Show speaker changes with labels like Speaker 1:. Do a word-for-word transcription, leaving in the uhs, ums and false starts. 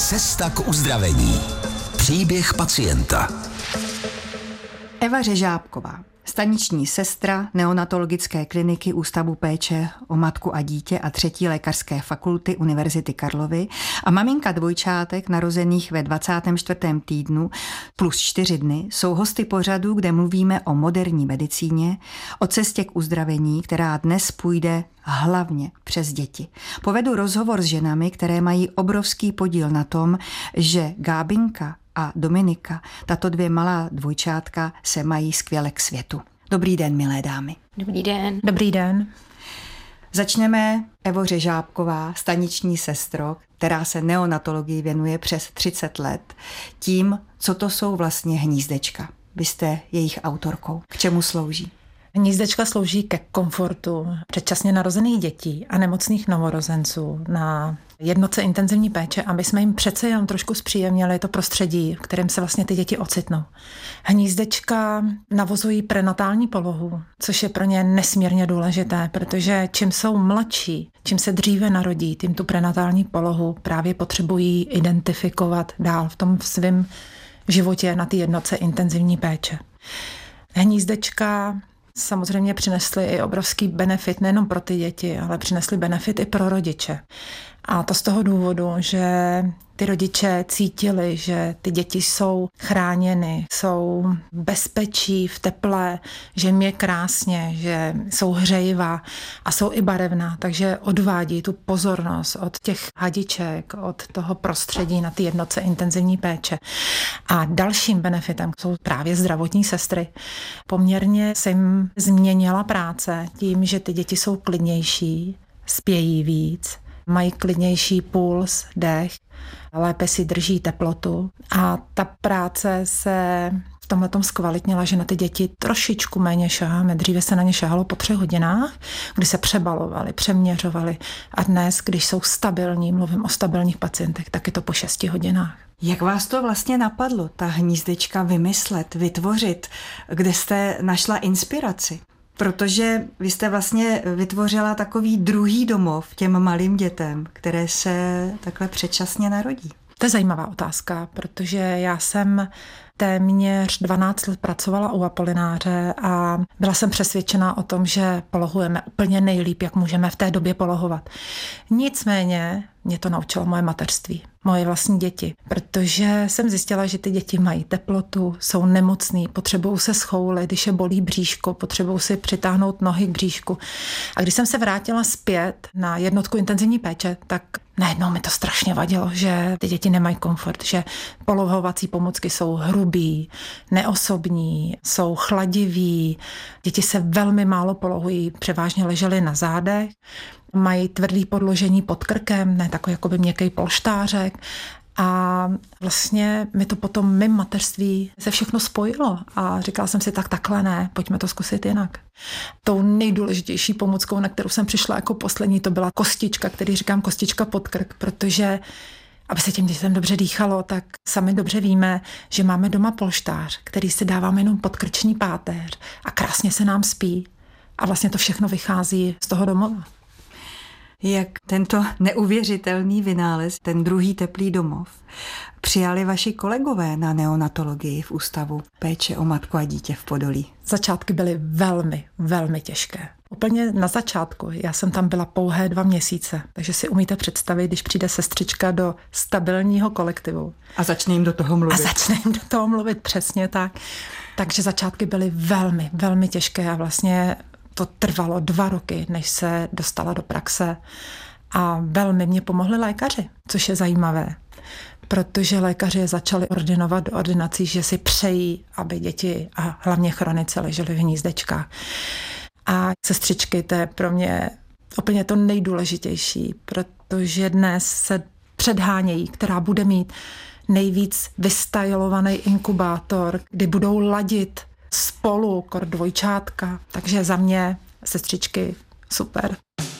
Speaker 1: Cesta k uzdravení. Příběh pacienta.
Speaker 2: Eva Řežábková, staniční sestra neonatologické kliniky Ústavu péče o matku a dítě a třetí lékařské fakulty Univerzity Karlovy a maminka dvojčátek narozených ve dvacátém čtvrtém týdnu plus čtyři dny jsou hosty pořadu, kde mluvíme o moderní medicíně, o cestě k uzdravení, která dnes půjde hlavně přes děti. Povedu rozhovor s ženami, které mají obrovský podíl na tom, že Gábinka a Dominika, tato dvě malá dvojčátka, se mají skvěle k světu. Dobrý den, milé dámy.
Speaker 3: Dobrý den.
Speaker 4: Dobrý den.
Speaker 2: Začneme Evo Řežábková, staniční sestro, která se neonatologii věnuje přes třicet let, tím, co to jsou vlastně hnízdečka. Vy jste jejich autorkou. K čemu slouží?
Speaker 4: Hnízdečka slouží ke komfortu předčasně narozených dětí a nemocných novorozenců na jednotce intenzivní péče, aby jsme jim přece jenom trošku zpříjemnili to prostředí, v kterém se vlastně ty děti ocitnou. Hnízdečka navozují prenatální polohu, což je pro ně nesmírně důležité, protože čím jsou mladší, čím se dříve narodí, tím tu prenatální polohu právě potřebují identifikovat dál v tom svém životě na ty jednotce intenzivní péče. Hnízdečka samozřejmě přinesly i obrovský benefit nejenom pro ty děti, ale přinesly benefit i pro rodiče. A to z toho důvodu, že ty rodiče cítili, že ty děti jsou chráněny, jsou v bezpečí, v teple, že jim je krásně, že jsou hřejivá a jsou i barevná, takže odvádí tu pozornost od těch hadiček, od toho prostředí na ty jednotce intenzivní péče. A dalším benefitem jsou právě zdravotní sestry. Poměrně se jim změnila práce tím, že ty děti jsou klidnější, spějí víc, mají klidnější puls, dech, lépe si drží teplotu a ta práce se v tomhletom zkvalitnila, že na ty děti trošičku méně šaháme. Dříve se na ně šahalo po třech hodinách, kdy se přebalovali, přeměřovali a dnes, když jsou stabilní, mluvím o stabilních pacientech, tak je to po šesti hodinách.
Speaker 2: Jak vás to vlastně napadlo, ta hnízdečka vymyslet, vytvořit? Kde jste našla inspiraci? Protože vy jste vlastně vytvořila takový druhý domov těm malým dětem, které se takhle předčasně narodí.
Speaker 4: To je zajímavá otázka, protože já jsem téměř dvanáct let pracovala u Apolináře a byla jsem přesvědčená o tom, že polohujeme úplně nejlíp, jak můžeme v té době polohovat. Nicméně mě to naučilo moje mateřství, moje vlastní děti, protože jsem zjistila, že ty děti mají teplotu, jsou nemocný, potřebují se schoulit, když je bolí bříško, potřebují si přitáhnout nohy k bříšku. A když jsem se vrátila zpět na jednotku intenzivní péče, tak najednou mi to strašně vadilo, že ty děti nemají komfort, že polohovací pomůcky jsou hrubý, neosobní, jsou chladiví, děti se velmi málo polohují, převážně ležely na zádech, mají tvrdý podložení pod krkem, ne takový jakoby měkký polštářek. A vlastně mi to potom mým mateřství se všechno spojilo a říkala jsem si, tak takhle ne, pojďme to zkusit jinak. Tou nejdůležitější pomůckou, na kterou jsem přišla jako poslední, to byla kostička, který říkám kostička pod krk, protože aby se těm dětem dobře dýchalo, tak sami dobře víme, že máme doma polštář, který si dáváme jenom pod krční páteř a krásně se nám spí. A vlastně to všechno vychází z toho domova.
Speaker 2: Jak tento neuvěřitelný vynález, ten druhý teplý domov, přijali vaši kolegové na neonatologii v Ústavu péče o matku a dítě v Podolí?
Speaker 4: Začátky byly velmi, velmi těžké. Úplně na začátku, já jsem tam byla pouhé dva měsíce, takže si umíte představit, když přijde sestřička do stabilního kolektivu.
Speaker 2: A začne jim do toho mluvit.
Speaker 4: A začne jim do toho mluvit, přesně tak. Takže začátky byly velmi, velmi těžké a vlastně to trvalo dva roky, než se dostala do praxe a velmi mě pomohli lékaři, což je zajímavé, protože lékaři začali ordinovat do ordinací, že si přejí, aby děti a hlavně chronice ležely v hnízdečkách. A sestřičky, to je pro mě úplně to nejdůležitější, protože dnes se předhánějí, která bude mít nejvíc vystajlovaný inkubátor, kdy budou ladit spolu, kor dvojčátka. Takže za mě sestřičky super.